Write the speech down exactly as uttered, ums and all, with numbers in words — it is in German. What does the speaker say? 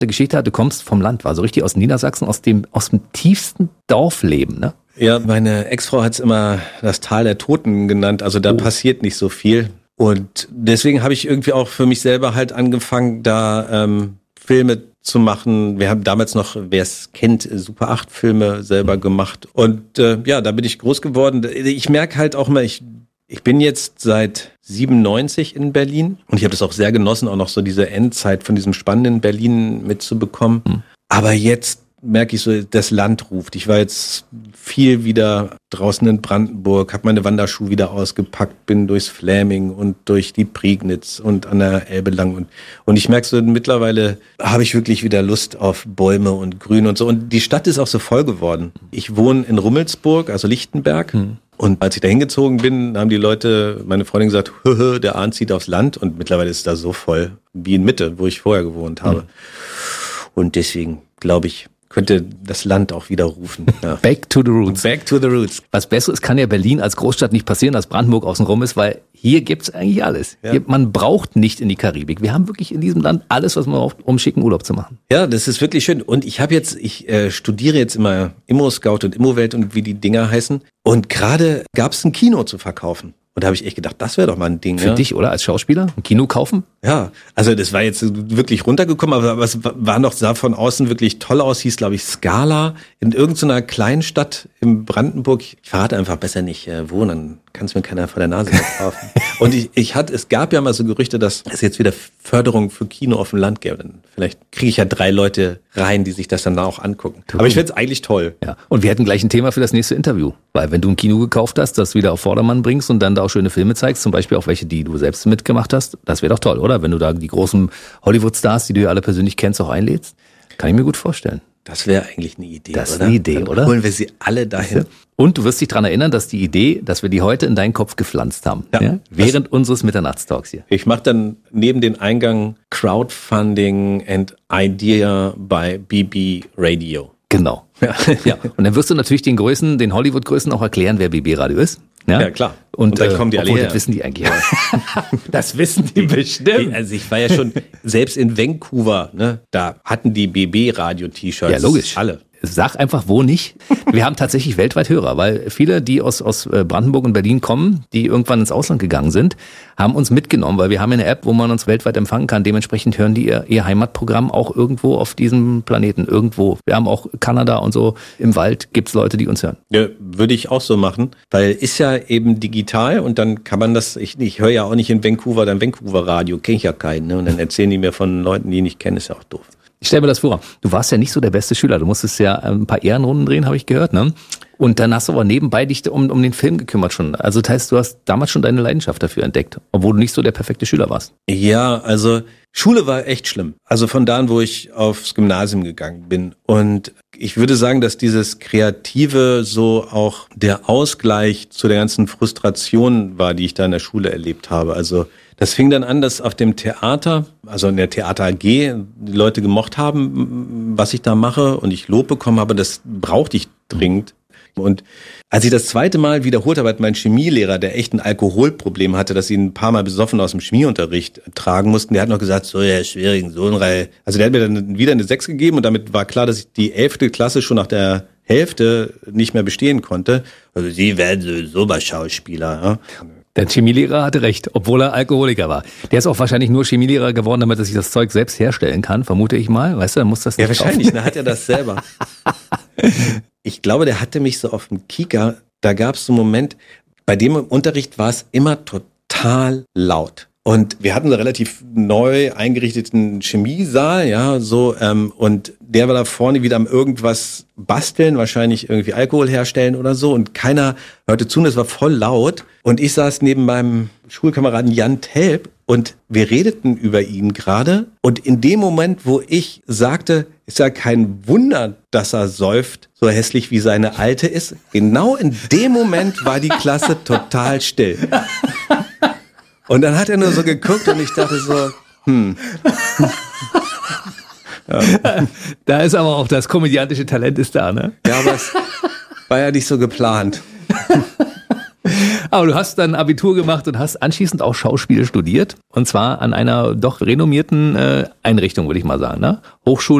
eine Geschichte hat, du kommst vom Land, war so richtig aus Niedersachsen, aus dem, aus dem tiefsten Dorfleben, ne? Ja, meine Ex-Frau hat es immer das Tal der Toten genannt, also da oh. passiert nicht so viel. Und deswegen habe ich irgendwie auch für mich selber halt angefangen, da ähm, Filme zu machen. Wir haben damals noch, wer es kennt, Super acht Filme selber gemacht. Und äh, ja, da bin ich groß geworden. Ich merke halt auch immer, ich ich bin jetzt seit siebenundneunzig in Berlin und ich habe das auch sehr genossen, auch noch so diese Endzeit von diesem spannenden Berlin mitzubekommen. Mhm. Aber jetzt merke ich so, das Land ruft. Ich war jetzt viel wieder draußen in Brandenburg, habe meine Wanderschuhe wieder ausgepackt, bin durchs Fläming und durch die Prignitz und an der Elbe lang. Und, und ich merke so, mittlerweile habe ich wirklich wieder Lust auf Bäume und Grün und so. Und die Stadt ist auch so voll geworden. Ich wohne in Rummelsburg, also Lichtenberg. Hm. Und als ich da hingezogen bin, haben die Leute, meine Freundin gesagt, Höhö, der Arndt zieht aufs Land. Und mittlerweile ist es da so voll wie in Mitte, wo ich vorher gewohnt habe. Hm. Und deswegen glaube ich, könnte das Land auch wieder rufen. Ja. Back to the roots. Back to the roots. Was Besseres kann ja Berlin als Großstadt nicht passieren, als Brandenburg außenrum ist, weil hier gibt's eigentlich alles. Ja. Hier, man braucht nicht in die Karibik. Wir haben wirklich in diesem Land alles, was man braucht, um schicken Urlaub zu machen. Ja, das ist wirklich schön. Und ich habe jetzt, ich äh, studiere jetzt immer Immo-Scout und Immowelt und wie die Dinger heißen. Und gerade gab's ein Kino zu verkaufen. Und da habe ich echt gedacht, das wäre doch mal ein Ding. Für ja? dich, oder? Als Schauspieler? Ein Kino kaufen? Ja, also das war jetzt wirklich runtergekommen, aber es war noch, sah von außen wirklich toll aus, hieß, glaube ich, Scala, in irgendeiner kleinen Stadt in Brandenburg. Ich verrate einfach besser nicht, äh, wo, dann kann es mir keiner vor der Nase kaufen. Und ich, ich hatte, es gab ja mal so Gerüchte, dass es jetzt wieder Förderung für Kino auf dem Land gäbe. Dann vielleicht kriege ich ja drei Leute rein, die sich das dann auch angucken. Aber ich finde es eigentlich toll. Ja. Und wir hätten gleich ein Thema für das nächste Interview. Weil wenn du ein Kino gekauft hast, das wieder auf Vordermann bringst und dann da auch schöne Filme zeigst, zum Beispiel auch welche, die du selbst mitgemacht hast, das wäre doch toll, oder? Wenn du da die großen Hollywood-Stars, die du ja alle persönlich kennst, auch einlädst, kann ich mir gut vorstellen. Das wäre eigentlich eine Idee, das oder? ist eine Idee, dann oder? Holen wir sie alle dahin. Und du wirst dich daran erinnern, dass die Idee, dass wir die heute in deinen Kopf gepflanzt haben. Ja, ja? Während das, unseres Mitternachtstalks hier. Ich mache dann neben den Eingang Crowdfunding and Idea bei B B Radio. Genau. Ja. Ja. Und dann wirst du natürlich den Größen, den Hollywood-Größen auch erklären, wer B B Radio ist. Ja, ja klar. Und, und dann kommen die äh, alle her. Das wissen die eigentlich. Das wissen die bestimmt. Also ich war ja schon, selbst in Vancouver, ne, da hatten die B B-Radio-T-Shirts. Ja, logisch. Alle. Sag einfach, wo nicht. Wir haben tatsächlich weltweit Hörer, weil viele, die aus, aus Brandenburg und Berlin kommen, die irgendwann ins Ausland gegangen sind, haben uns mitgenommen, weil wir haben eine App, wo man uns weltweit empfangen kann. Dementsprechend hören die ihr, ihr Heimatprogramm auch irgendwo auf diesem Planeten, irgendwo. Wir haben auch Kanada und so. Im Wald gibt's Leute, die uns hören. Ja, würde ich auch so machen, weil ist ja eben digital und dann kann man das, ich, ich höre ja auch nicht in Vancouver, dann Vancouver Radio, kenne ich ja keinen, ne? Und dann erzählen die mir von Leuten, die ich nicht kenne, ist ja auch doof. Ich stell mir das vor. Du warst ja nicht so der beste Schüler. Du musstest ja ein paar Ehrenrunden drehen, habe ich gehört, ne? Und dann hast du aber nebenbei dich um, um den Film gekümmert schon. Also das heißt, du hast damals schon deine Leidenschaft dafür entdeckt, obwohl du nicht so der perfekte Schüler warst. Ja, also Schule war echt schlimm. Also von da an, wo ich aufs Gymnasium gegangen bin. Und ich würde sagen, dass dieses Kreative so auch der Ausgleich zu der ganzen Frustration war, die ich da in der Schule erlebt habe. Also das fing dann an, dass auf dem Theater, also in der Theater A G, die Leute gemocht haben, was ich da mache und ich Lob bekommen habe. Das brauchte ich dringend. Und als ich das zweite Mal wiederholt habe, hat mein Chemielehrer, der echt ein Alkoholproblem hatte, dass sie ein paar Mal besoffen aus dem Chemieunterricht tragen mussten, der hat noch gesagt, so, ja, schwierigen Sohn, also der hat mir dann wieder eine sechs gegeben und damit war klar, dass ich die elfte Klasse schon nach der Hälfte nicht mehr bestehen konnte. Also sie werden sowieso mal Schauspieler, ja. Der Chemielehrer hatte recht, obwohl er Alkoholiker war. Der ist auch wahrscheinlich nur Chemielehrer geworden, damit er sich das Zeug selbst herstellen kann, vermute ich mal. Weißt du, dann muss das nicht Ja, wahrscheinlich, dann hat er das selber. Ich glaube, der hatte mich so auf dem Kieker, da gab es so einen Moment, bei dem im Unterricht war es immer total laut. Und wir hatten einen relativ neu eingerichteten Chemiesaal, ja, so, ähm, und der war da vorne wieder am irgendwas basteln, wahrscheinlich irgendwie Alkohol herstellen oder so, und keiner hörte zu, und es war voll laut. Und ich saß neben meinem Schulkameraden Jan Telp und wir redeten über ihn gerade. Und in dem Moment, wo ich sagte, ist ja kein Wunder, dass er säuft, so hässlich wie seine Alte ist, genau in dem Moment war die Klasse total still. Und dann hat er nur so geguckt und ich dachte so, hm. Ja. Da ist aber auch das komödiantische Talent ist da, ne? Ja, aber es war ja nicht so geplant. Aber du hast dann Abitur gemacht und hast anschließend auch Schauspiel studiert. Und zwar an einer doch renommierten äh, Einrichtung, würde ich mal sagen, ne? Hochschule